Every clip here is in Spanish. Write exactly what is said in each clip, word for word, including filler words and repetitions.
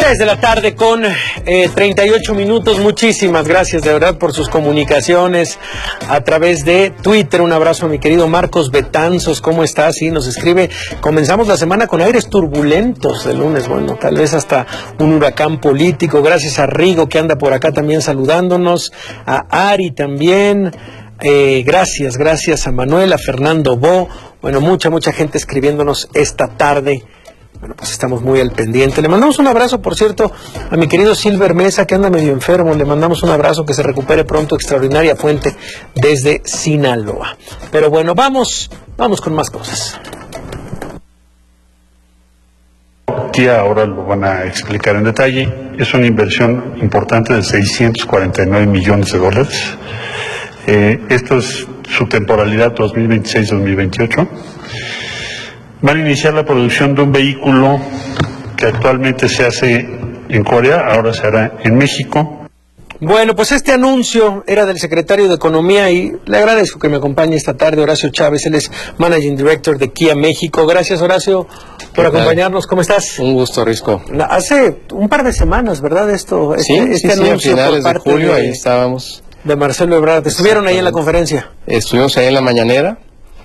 tres de la tarde con eh, treinta y ocho minutos. Muchísimas gracias de verdad por sus comunicaciones a través de Twitter. Un abrazo a mi querido Marcos Betanzos. ¿Cómo estás? Sí, nos escribe. Comenzamos la semana con aires turbulentos el lunes. Bueno, tal vez hasta un huracán político. Gracias a Rigo que anda por acá también saludándonos. A Ari también. Eh, gracias, gracias a Manuel, a Fernando Bo. Bueno, mucha, mucha gente escribiéndonos esta tarde. Bueno, pues estamos muy al pendiente. Le mandamos un abrazo, por cierto, a mi querido Silver Mesa, que anda medio enfermo. Le mandamos un abrazo, que se recupere pronto. Extraordinaria fuente desde Sinaloa. Pero bueno, vamos, vamos con más cosas. Tía, ahora lo van a explicar en detalle. Es una inversión importante de seiscientos cuarenta y nueve millones de dólares. Eh, esto es su temporalidad dos mil veintiséis a dos mil veintiocho. Van a iniciar la producción de un vehículo que actualmente se hace en Corea, ahora se hará en México. Bueno, pues este anuncio era del secretario de Economía y le agradezco que me acompañe esta tarde, Horacio Chávez. Él es Managing Director de Kia México. Gracias, Horacio, por acompañarnos. ¿Cómo estás? Un gusto, Risco. Hace un par de semanas, ¿verdad? Esto, sí, este, sí, este sí, anuncio a finales por parte de julio, de, ahí estábamos. De Marcelo Ebrard. ¿Estuvieron ahí en la conferencia? Estuvimos ahí en la mañanera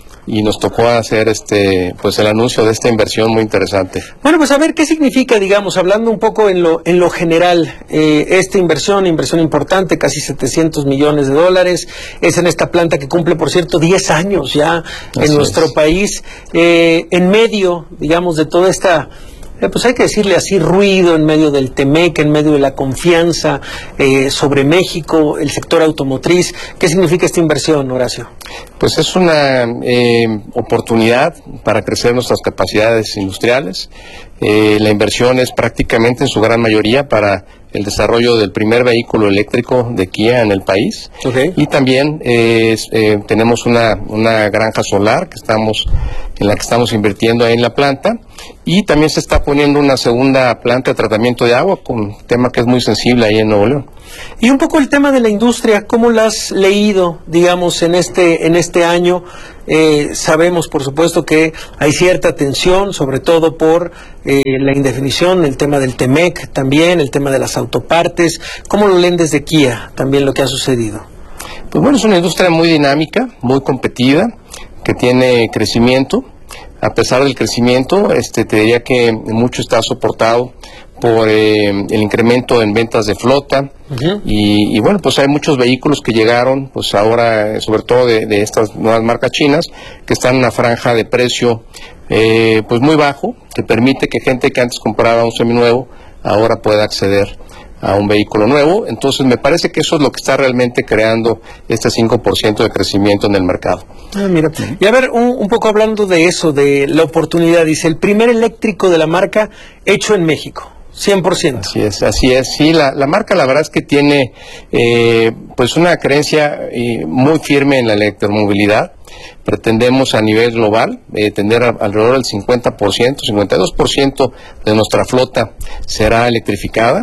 y nos tocó hacer este pues el anuncio de esta inversión muy interesante. Bueno, pues a ver qué significa, digamos, hablando un poco en lo en lo general, eh, esta inversión, inversión importante, casi setecientos millones de dólares, es en esta planta que cumple, por cierto, diez años ya en Así nuestro es. país, eh, en medio, digamos, de toda esta... Eh, pues hay que decirle así, ruido en medio del Temec, en medio de la confianza eh, sobre México, el sector automotriz. ¿Qué significa esta inversión, Horacio? Pues es una eh, oportunidad para crecer nuestras capacidades industriales. Eh, la inversión es prácticamente en su gran mayoría para el desarrollo del primer vehículo eléctrico de Kia en el país. Okay. Y también eh, eh, tenemos una, una granja solar que estamos en la que estamos invirtiendo ahí en la planta, y también se está poniendo una segunda planta de tratamiento de agua, con un tema que es muy sensible ahí en Nuevo León. Y un poco el tema de la industria, ¿cómo la has leído, digamos, en este en este año? Eh, sabemos, por supuesto, que hay cierta tensión, sobre todo por eh, la indefinición, el tema del Temec también, el tema de las autopartes. ¿Cómo lo leen desde Kia también lo que ha sucedido? Pues bueno, es una industria muy dinámica, muy competida, que tiene crecimiento. A pesar del crecimiento, este, te diría que mucho está soportado por eh, el incremento en ventas de flota. Uh-huh. y, y bueno, pues hay muchos vehículos que llegaron, pues ahora, sobre todo de, de estas nuevas marcas chinas, que están en una franja de precio eh, pues muy bajo, que permite que gente que antes compraba un seminuevo ahora pueda acceder a un vehículo nuevo. Entonces me parece que eso es lo que está realmente creando este cinco por ciento de crecimiento en el mercado. Ah, mira. Y a ver, un, un poco hablando de eso, de la oportunidad, dice, el primer eléctrico de la marca hecho en México, cien por ciento. Así es, así es. Sí, la, la marca la verdad es que tiene eh, pues una creencia eh, muy firme en la electromovilidad. Pretendemos a nivel global eh, tener a, alrededor del cincuenta por ciento, cincuenta y dos por ciento de nuestra flota será electrificada.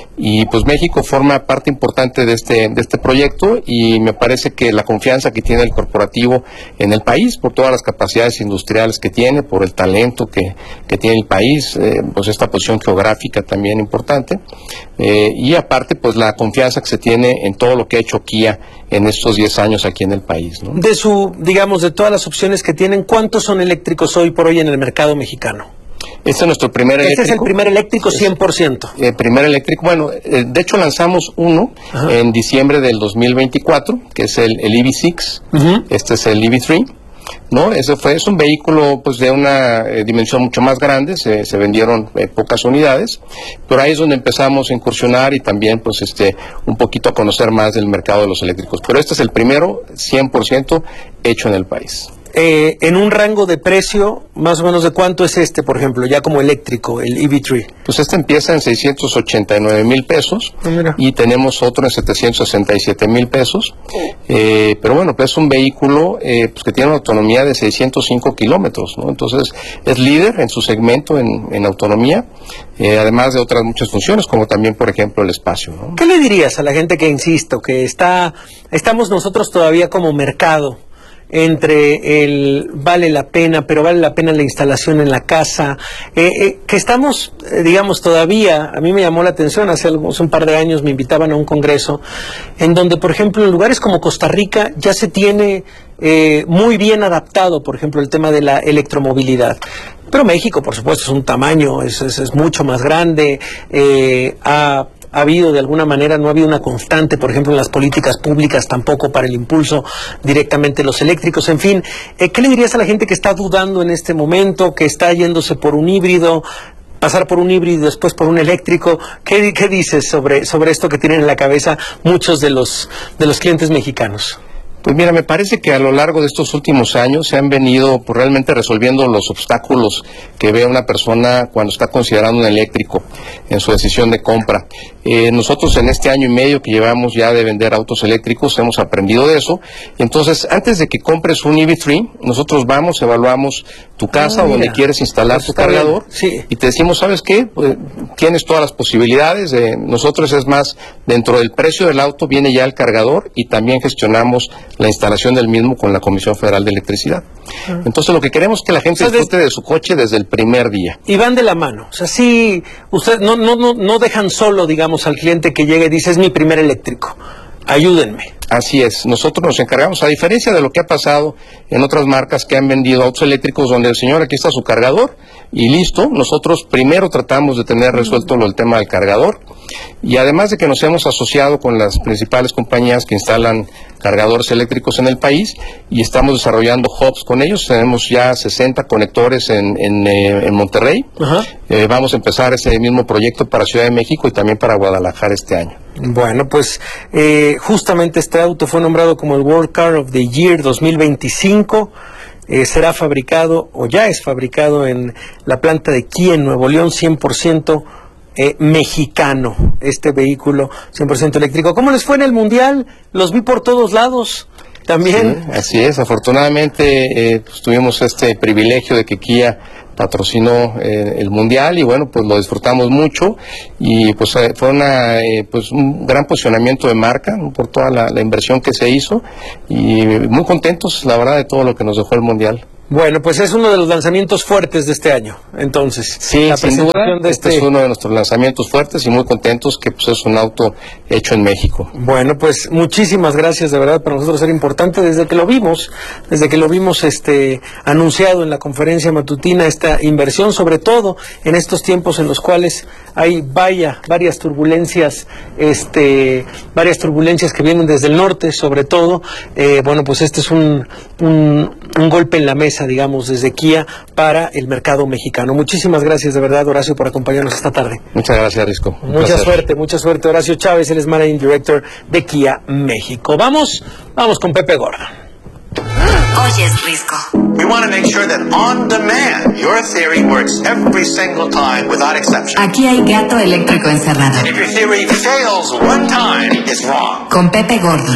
Y pues México forma parte importante de este de este proyecto, y me parece que la confianza que tiene el corporativo en el país, por todas las capacidades industriales que tiene, por el talento que, que tiene el país, eh, pues esta posición geográfica también importante, eh, y aparte pues la confianza que se tiene en todo lo que ha hecho Kia en estos diez años aquí en el país, ¿no? De su, digamos, de todas las opciones que tienen, ¿cuántos son eléctricos hoy por hoy en el mercado mexicano? Este es nuestro primer eléctrico. Este es el primer eléctrico cien por ciento. El primer eléctrico, bueno, eh, de hecho lanzamos uno Ajá. en diciembre del dos mil veinticuatro, que es el, el E V seis, uh-huh. Este es el E V tres, ¿no? Ese fue, es un vehículo pues de una eh, dimensión mucho más grande, se, se vendieron eh, pocas unidades, pero ahí es donde empezamos a incursionar y también pues este un poquito a conocer más del mercado de los eléctricos. Pero este es el primero cien por ciento hecho en el país. Eh, en un rango de precio, más o menos, ¿de cuánto es este, por ejemplo, ya como eléctrico, el E V tres? Pues este empieza en seiscientos ochenta y nueve mil pesos, ah, y tenemos otro en setecientos sesenta y siete mil pesos, eh, pero bueno, pues es un vehículo eh, pues que tiene una autonomía de seiscientos cinco kilómetros, ¿no? Entonces es líder en su segmento en, en autonomía, eh, además de otras muchas funciones, como también, por ejemplo, el espacio, ¿no? ¿Qué le dirías a la gente que, insisto, que está estamos nosotros todavía como mercado entre el vale la pena, pero vale la pena la instalación en la casa, eh, eh, que estamos, eh, digamos, todavía, a mí me llamó la atención, hace, hace un par de años me invitaban a un congreso, en donde, por ejemplo, en lugares como Costa Rica ya se tiene eh, muy bien adaptado, por ejemplo, el tema de la electromovilidad. Pero México, por supuesto, es un tamaño, es, es, es mucho más grande, eh, ha... ha habido de alguna manera, no ha habido una constante, por ejemplo, en las políticas públicas tampoco para el impulso directamente de los eléctricos. En fin, eh, ¿qué le dirías a la gente que está dudando en este momento, que está yéndose por un híbrido, pasar por un híbrido y después por un eléctrico? ¿Qué, qué dices sobre, sobre esto que tienen en la cabeza muchos de los, de los clientes mexicanos? Pues mira, me parece que a lo largo de estos últimos años se han venido pues, realmente resolviendo los obstáculos que ve una persona cuando está considerando un eléctrico en su decisión de compra. Eh, nosotros en este año y medio que llevamos ya de vender autos eléctricos hemos aprendido de eso. Entonces, antes de que compres un E V tres, nosotros vamos, evaluamos tu casa, ah, donde quieres instalar tu cargador, sí. Y te decimos, ¿sabes qué? Pues, tienes todas las posibilidades. Eh, nosotros, es más, dentro del precio del auto viene ya el cargador y también gestionamos la instalación del mismo con la Comisión Federal de Electricidad. Uh-huh. Entonces, lo que queremos es que la gente o sea, disfrute de su coche desde el primer día. Y van de la mano. O sea, sí, ustedes no, no, no, no dejan solo, digamos, al cliente que llega y dice, es mi primer eléctrico, ayúdenme. Así es, nosotros nos encargamos, a diferencia de lo que ha pasado en otras marcas que han vendido autos eléctricos donde el señor, aquí está su cargador y listo, nosotros primero tratamos de tener resuelto lo, el tema del cargador y además de que nos hemos asociado con las principales compañías que instalan cargadores eléctricos en el país y estamos desarrollando hubs con ellos, tenemos ya sesenta conectores en, en, eh, en Monterrey. Uh-huh. eh, vamos a empezar ese mismo proyecto para Ciudad de México y también para Guadalajara este año. Bueno, pues eh, justamente este auto fue nombrado como el World Car of the Year dos mil veinticinco. Eh, será fabricado, o ya es fabricado en la planta de Kia en Nuevo León, cien por ciento eh, mexicano, este vehículo cien por ciento eléctrico. ¿Cómo les fue en el Mundial? Los vi por todos lados. También. Sí, así es, afortunadamente eh, pues, tuvimos este privilegio de que Kia patrocinó eh, el Mundial y bueno, pues lo disfrutamos mucho y pues eh, fue una, eh, pues un gran posicionamiento de marca, ¿no? Por toda la, la inversión que se hizo y muy contentos, la verdad, de todo lo que nos dejó el Mundial. Bueno, pues es uno de los lanzamientos fuertes de este año, entonces. Sí, la sin duda, de este... este es uno de nuestros lanzamientos fuertes y muy contentos que pues es un auto hecho en México. Bueno, pues muchísimas gracias, de verdad, para nosotros era importante desde que lo vimos, desde que lo vimos este anunciado en la conferencia matutina, esta inversión, sobre todo en estos tiempos en los cuales hay vaya, varias turbulencias, este, varias turbulencias que vienen desde el norte, sobre todo, eh, bueno, pues este es un, un, un golpe en la mesa, digamos, desde Kia para el mercado mexicano. Muchísimas gracias, de verdad, Horacio, por acompañarnos esta tarde. Muchas gracias, Risco. Un mucha placer. suerte, mucha suerte, Horacio Chávez, él es Managing Director de Kia México. Vamos, vamos con Pepe Gordon. Oye, Risco. We want to make sure that on demand your theory works every single time without exception. Aquí hay gato eléctrico encerrado. And if your theory fails one time, it's wrong. Con Pepe Gordon.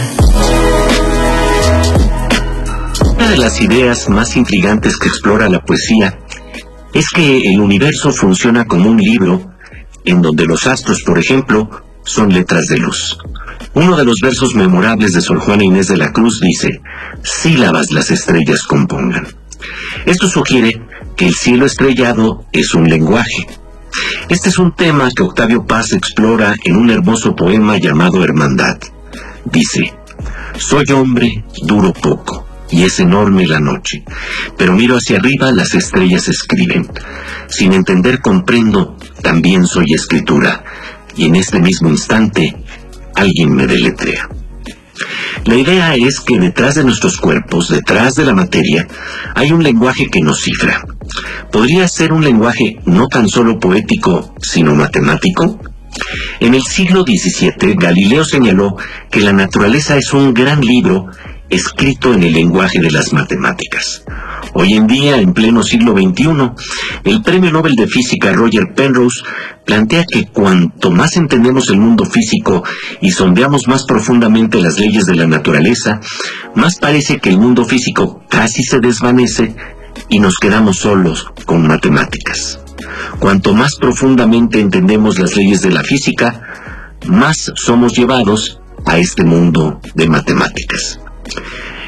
Una de las ideas más intrigantes que explora la poesía es que el universo funciona como un libro en donde los astros, por ejemplo, son letras de luz. Uno de los versos memorables de Sor Juana Inés de la Cruz dice: sílabas las estrellas compongan. Esto sugiere que el cielo estrellado es un lenguaje. Este es un tema que Octavio Paz explora en un hermoso poema llamado Hermandad. Dice: soy hombre, duro poco, y es enorme la noche, pero miro hacia arriba, las estrellas escriben. Sin entender comprendo, también soy escritura, y en este mismo instante alguien me deletrea. La idea es que detrás de nuestros cuerpos, detrás de la materia, hay un lenguaje que nos cifra. ¿Podría ser un lenguaje no tan solo poético, sino matemático? En el siglo diecisiete, Galileo señaló que la naturaleza es un gran libro escrito en el lenguaje de las matemáticas. Hoy en día, en pleno siglo veintiuno, el Premio Nobel de Física Roger Penrose plantea que cuanto más entendemos el mundo físico y sondeamos más profundamente las leyes de la naturaleza, más parece que el mundo físico casi se desvanece y nos quedamos solos con matemáticas. Cuanto más profundamente entendemos las leyes de la física, más somos llevados a este mundo de matemáticas.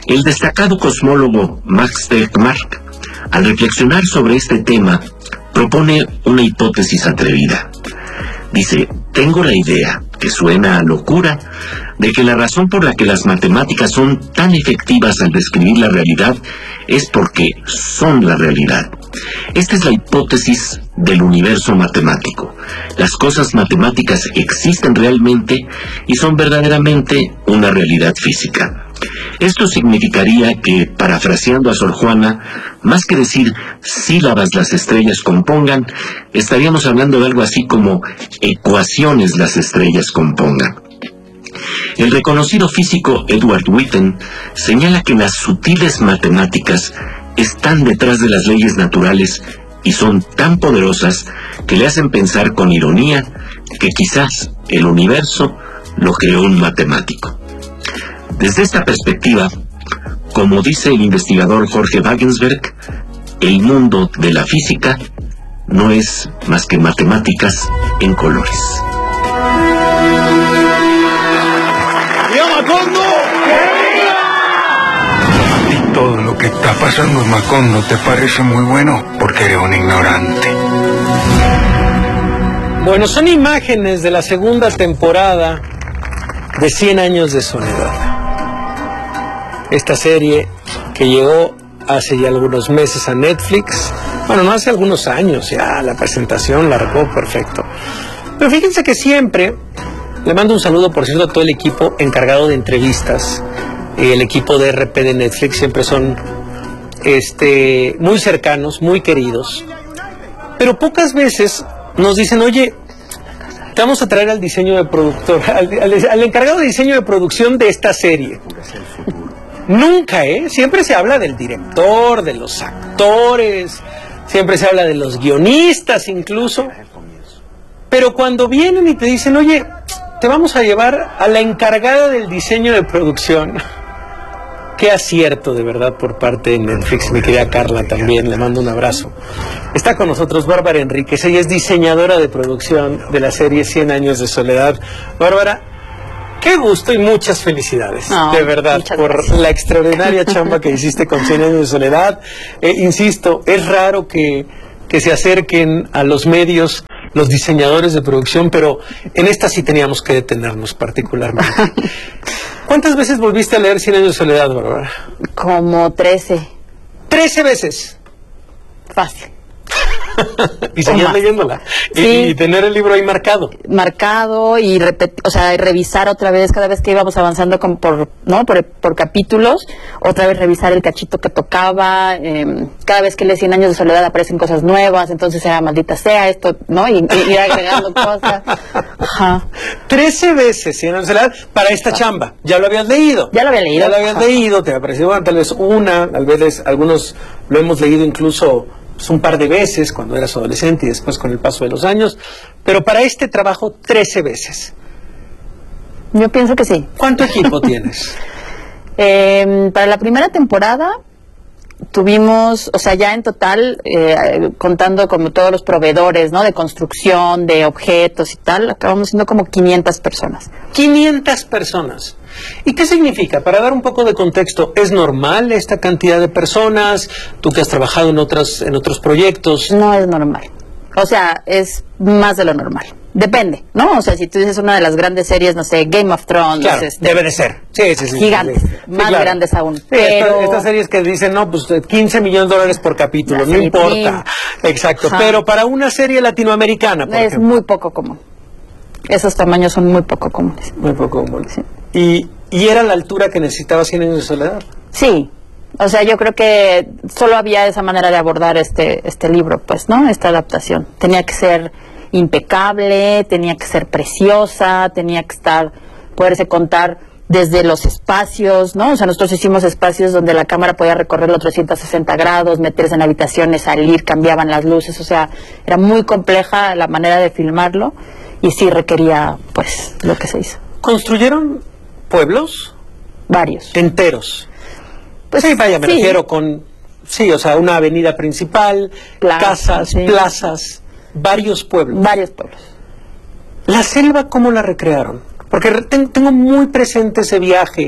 El destacado cosmólogo Max Tegmark, al reflexionar sobre este tema, propone una hipótesis atrevida. Dice: tengo la idea, que suena a locura, de que la razón por la que las matemáticas son tan efectivas al describir la realidad es porque son la realidad. Esta es la hipótesis del universo matemático. Las cosas matemáticas existen realmente y son verdaderamente una realidad física. Esto significaría que, parafraseando a Sor Juana, más que decir sílabas las estrellas compongan, estaríamos hablando de algo así como ecuaciones las estrellas compongan. El reconocido físico Edward Witten señala que las sutiles matemáticas están detrás de las leyes naturales y son tan poderosas que le hacen pensar con ironía que quizás el universo lo creó un matemático. Desde esta perspectiva, como dice el investigador Jorge Wagensberg, el mundo de la física no es más que matemáticas en colores. Y todo lo que está pasando en Macondo te parece muy bueno porque eres un ignorante. Bueno, son imágenes de la segunda temporada de Cien años de soledad. Esta serie que llegó hace ya algunos meses a Netflix, bueno, no hace algunos años, ya la presentación largó perfecto. Pero fíjense que siempre, le mando un saludo por cierto a todo el equipo encargado de entrevistas, el equipo de R P de Netflix, siempre son este, muy cercanos, muy queridos, pero pocas veces nos dicen: oye, te vamos a traer al diseño de productor, al, al, al encargado de diseño de producción de esta serie. Nunca, ¿eh? Siempre se habla del director, de los actores, siempre se habla de los guionistas incluso. Pero cuando vienen y te dicen: oye, te vamos a llevar a la encargada del diseño de producción. Qué acierto de verdad por parte de Netflix, mi querida Carla también, le mando un abrazo. Está con nosotros Bárbara Enríquez, ella es diseñadora de producción de la serie Cien años de soledad. Bárbara, qué gusto y muchas felicidades, no, de verdad, por gracias. La extraordinaria chamba que hiciste con Cien años de soledad. Eh, insisto, es raro que, que se acerquen a los medios los diseñadores de producción, pero en esta sí teníamos que detenernos particularmente. ¿Cuántas veces volviste a leer Cien años de soledad, Bárbara? Como trece. ¿Trece veces? Fácil. Y seguir leyéndola. Sí. Y, y tener el libro ahí marcado. Marcado y repetir, o sea, revisar otra vez cada vez que íbamos avanzando con, por, ¿no? por, por capítulos, otra vez revisar el cachito que tocaba. Eh, cada vez que lees Cien años de soledad aparecen cosas nuevas, entonces era maldita sea esto, ¿no? Y, y ir agregando cosas. Ajá. Trece veces Cien años de soledad para esta Ajá. chamba. Ya lo habías leído. Ya lo había leído. Ya lo habías Ajá. leído, te ha parecido, bueno, tal vez una, tal vez algunos lo hemos leído incluso pues, un par de veces cuando eras adolescente y después con el paso de los años, pero para este trabajo trece veces. Yo pienso que sí. ¿Cuánto equipo tienes? Eh, para la primera temporada tuvimos, o sea, ya en total, eh, contando como todos los proveedores, ¿no? De construcción, de objetos y tal, acabamos siendo como quinientas personas. quinientas personas. ¿Y qué significa? Para dar un poco de contexto, ¿es normal esta cantidad de personas? Tú que has trabajado en otras, en otros proyectos. No es normal. O sea, es más de lo normal. Depende, ¿no? O sea, si tú dices una de las grandes series, no sé, Game of Thrones. Claro, este, debe de ser. Sí, sí, sí. Gigantes, sí, sí. más sí, claro. grandes aún. Sí, pero... esta, estas series que dicen, no, pues quince millones de dólares por capítulo, no importa. Exacto, Ajá. pero para una serie latinoamericana, por es ejemplo. muy poco común. Esos tamaños son muy poco comunes. Muy poco comunes. Sí. Y, y era la altura que necesitaba Cien años de soledad. Sí. O sea, yo creo que solo había esa manera de abordar este, este libro, pues, ¿no? Esta adaptación. Tenía que ser impecable, tenía que ser preciosa, tenía que estar, poderse contar desde los espacios, ¿no? O sea, nosotros hicimos espacios donde la cámara podía recorrerlo trescientos sesenta grados, meterse en habitaciones, salir, cambiaban las luces, o sea, era muy compleja la manera de filmarlo y sí requería, pues, lo que se hizo. ¿Construyeron pueblos? Varios. ¿Enteros? Pues sí, vaya, me sí. refiero con, sí, o sea, una avenida principal, Plaza, casas, sí. plazas, varios pueblos. Varios pueblos. ¿La selva cómo la recrearon? Porque tengo muy presente ese viaje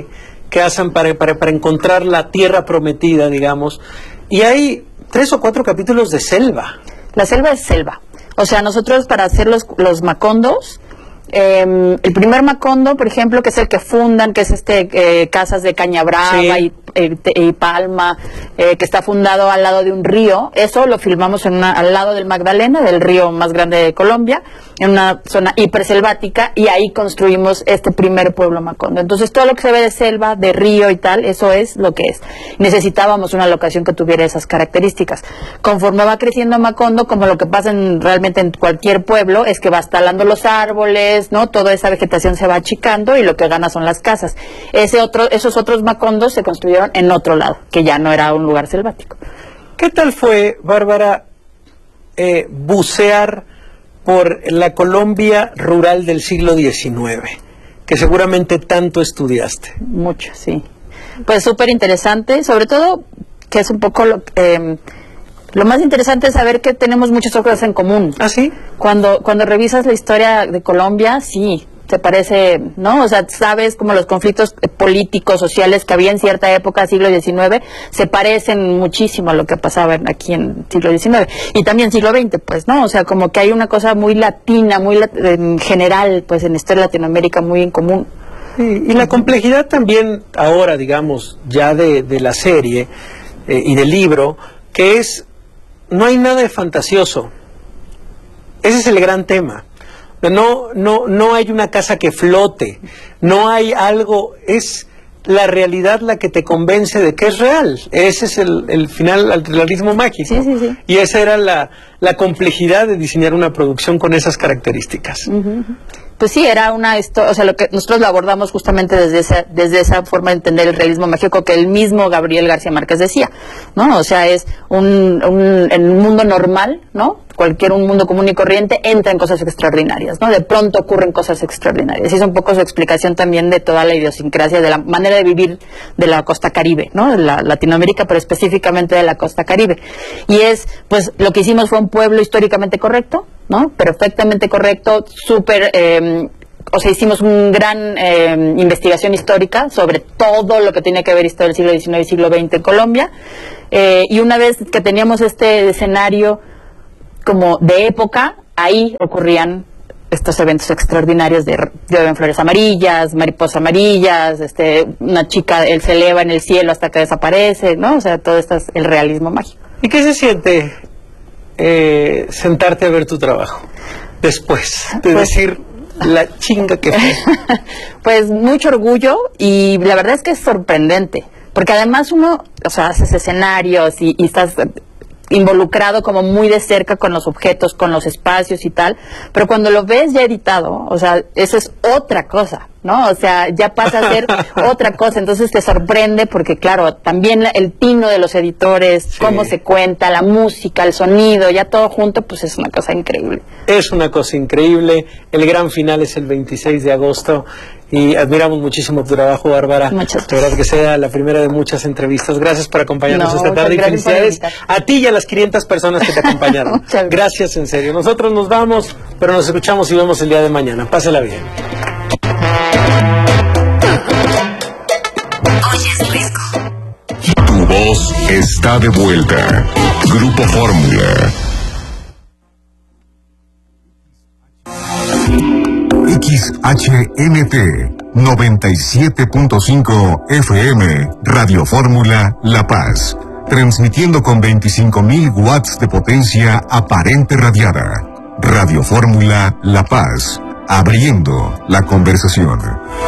que hacen para, para, para encontrar la tierra prometida, digamos, y hay tres o cuatro capítulos de selva. La selva es selva. O sea, nosotros para hacer los, los macondos, eh, el primer macondo, por ejemplo, que es el que fundan, que es este eh, Casas de Caña Brava sí. y, eh, y Palma, eh, que está fundado al lado de un río, eso lo filmamos en una, al lado del Magdalena, del río más grande de Colombia, en una zona hiperselvática, y ahí construimos este primer pueblo macondo. Entonces todo lo que se ve de selva, de río y tal, eso es lo que es. Necesitábamos una locación que tuviera esas características. Conforme va creciendo Macondo, como lo que pasa en, realmente en cualquier pueblo, es que vas talando los árboles, ¿no? Toda esa vegetación se va achicando y lo que gana son las casas. Ese otro, esos otros macondos se construyeron en otro lado, que ya no era un lugar selvático. ¿Qué tal fue, Bárbara, eh, bucear por la Colombia rural del siglo diecinueve, que seguramente tanto estudiaste? Mucho, sí. Pues súper interesante, sobre todo que es un poco lo, eh, lo más interesante es saber que tenemos muchas cosas en común. ¿Ah, sí? Cuando, cuando revisas la historia de Colombia, sí, te parece, ¿no? O sea, sabes como los conflictos políticos, sociales que había en cierta época, siglo diecinueve, se parecen muchísimo a lo que pasaba aquí en siglo diecinueve. Y también siglo veinte, pues, ¿no? O sea, como que hay una cosa muy latina, muy lat en general, pues, en historia de Latinoamérica muy en común. Sí, y la complejidad también ahora, digamos, ya de, de la serie eh, y del libro, que es, no hay nada de fantasioso. Ese es el gran tema. No, no, no hay una casa que flote, no hay algo, es la realidad la que te convence de que es real. Ese es el, el final, el realismo mágico. Sí, sí, sí. Y esa era la, la complejidad de diseñar una producción con esas características. Uh-huh. Pues sí, era una historia, o sea, lo que nosotros lo abordamos justamente desde esa, desde esa forma de entender el realismo mágico que el mismo Gabriel García Márquez decía, ¿no? O sea, es un, un, en un mundo normal, ¿no? Cualquier un mundo común y corriente entra en cosas extraordinarias, ¿no? De pronto ocurren cosas extraordinarias. Y es un poco su explicación también de toda la idiosincrasia, de la manera de vivir de la costa caribe, ¿no? De la Latinoamérica, pero específicamente de la costa caribe. Y es, pues, lo que hicimos fue un pueblo históricamente correcto, ¿no? Perfectamente correcto, súper... Eh, o sea, hicimos una gran eh, investigación histórica sobre todo lo que tenía que ver historia del siglo diecinueve y siglo veinte en Colombia. Eh, y una vez que teníamos este escenario como de época, ahí ocurrían estos eventos extraordinarios de llueven flores amarillas, mariposas amarillas, este, una chica él se eleva en el cielo hasta que desaparece, ¿no? O sea, todo esto es el realismo mágico. ¿Y qué se siente eh, sentarte a ver tu trabajo después de pues, decir la chinga que fue? Pues mucho orgullo, y la verdad es que es sorprendente, porque además uno, o sea, haces escenarios y, y estás involucrado como muy de cerca con los objetos, con los espacios y tal, pero cuando lo ves ya editado, o sea, eso es otra cosa, ¿no? O sea, ya pasa a ser otra cosa, entonces te sorprende porque, claro, también el tino de los editores, sí, cómo se cuenta, la música, el sonido, ya todo junto, pues es una cosa increíble. Es una cosa increíble, el gran final es el veintiséis de agosto y admiramos muchísimo tu trabajo, Bárbara. Muchas gracias. De verdad que sea la primera de muchas entrevistas. Gracias por acompañarnos no, esta tarde y felicidades a ti y a las quinientas personas que te acompañaron. Gracias. Gracias, en serio. Nosotros nos vamos, pero nos escuchamos y vemos el día de mañana. Pásela bien. Oyes Risco. Tu voz está de vuelta. Grupo Fórmula. X H M T noventa y siete punto cinco F M, Radio Fórmula La Paz, transmitiendo con veinticinco mil watts de potencia aparente radiada. Radio Fórmula La Paz, abriendo la conversación.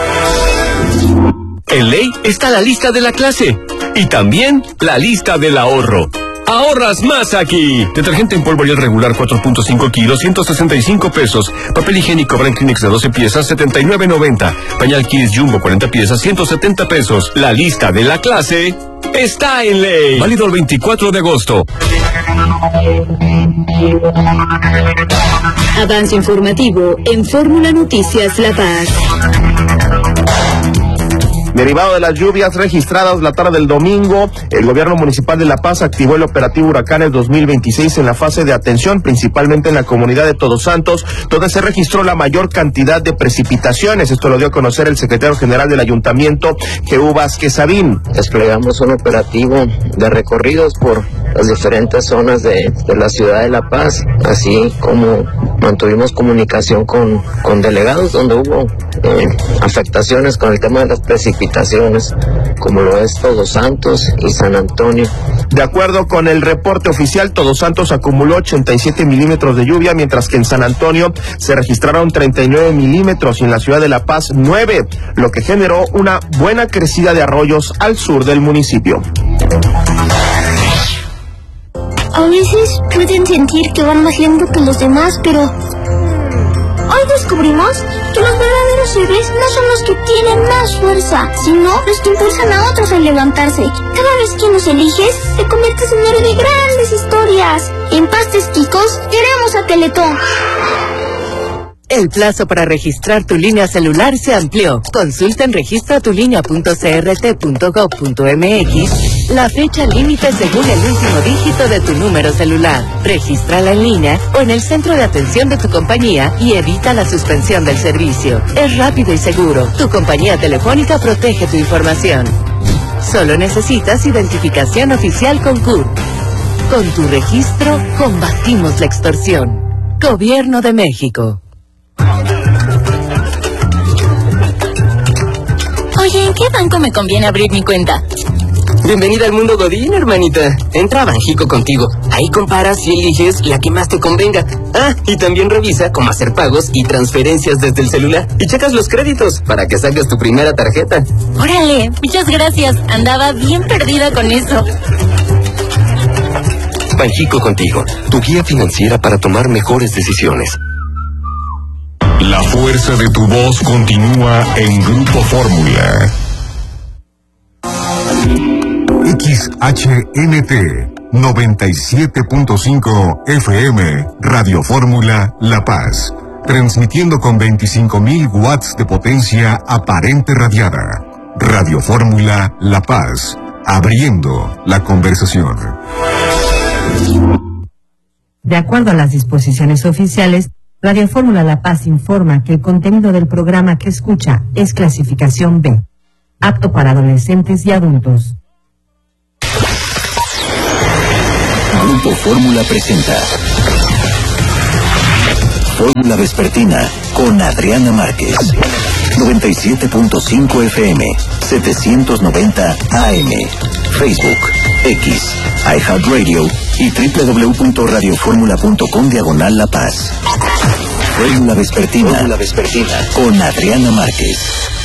En Ley está la lista de la clase y también la lista del ahorro. ¡Ahorras más aquí! Detergente en polvo Ariel regular cuatro punto cinco kilos, ciento sesenta y cinco pesos. Papel higiénico Brand Kleenex de doce piezas, setenta y nueve noventa. Pañal Kids Jumbo cuarenta piezas, ciento setenta pesos. La lista de la clase está en Ley. Válido el veinticuatro de agosto. Avance informativo en Fórmula Noticias La Paz. Derivado de las lluvias registradas la tarde del domingo, el gobierno municipal de La Paz activó el operativo Huracanes dos mil veintiséis en la fase de atención, principalmente en la comunidad de Todos Santos, donde se registró la mayor cantidad de precipitaciones. Esto lo dio a conocer el secretario general del ayuntamiento, Jehú Vázquez Sabín. Desplegamos un operativo de recorridos por las diferentes zonas de, de la ciudad de La Paz, así como mantuvimos comunicación con, con delegados donde hubo eh, afectaciones con el tema de las precipitaciones, como lo es Todos Santos y San Antonio. De acuerdo con el reporte oficial, Todos Santos acumuló ochenta y siete milímetros de lluvia, mientras que en San Antonio se registraron treinta y nueve milímetros y en la ciudad de La Paz nueve, lo que generó una buena crecida de arroyos al sur del municipio. A veces pueden sentir que van más lento que los demás, pero hoy descubrimos que los verdaderos héroes no son los que tienen más fuerza, sino los que impulsan a otros a levantarse. Cada vez que nos eliges, te conviertes en héroe de grandes historias. En Pastes Quicos, queremos a Teletón. El plazo para registrar tu línea celular se amplió. Consulta en registra tu línea punto c r t punto gov punto m x la fecha límite según el último dígito de tu número celular. Regístrala en línea o en el centro de atención de tu compañía y evita la suspensión del servicio. Es rápido y seguro. Tu compañía telefónica protege tu información. Solo necesitas identificación oficial con C U R. Con tu registro, combatimos la extorsión. Gobierno de México. Oye, ¿en qué banco me conviene abrir mi cuenta? Bienvenida al mundo Godín, hermanita. Entra a Banjico contigo. Ahí comparas y eliges la que más te convenga. Ah, y también revisa cómo hacer pagos y transferencias desde el celular. Y checas los créditos para que saques tu primera tarjeta. Órale, muchas gracias. Andaba bien perdida con eso. Banjico contigo, tu guía financiera para tomar mejores decisiones. La fuerza de tu voz continúa en Grupo Fórmula. X H N T noventa y siete punto cinco F M, Radio Fórmula La Paz, transmitiendo con veinticinco mil watts de potencia aparente radiada. Radio Fórmula La Paz, abriendo la conversación. De acuerdo a las disposiciones oficiales, Radio Fórmula La Paz informa que el contenido del programa que escucha es clasificación B, apto para adolescentes y adultos. Grupo Fórmula presenta Fórmula Vespertina con Adriana Márquez. noventa y siete punto cinco F M, setecientos noventa A M, Facebook, X, iHeartRadio y doble u doble u doble u punto radio fórmula punto com diagonal La Paz. Fórmula Vespertina, Fórmula Vespertina con Adriana Márquez.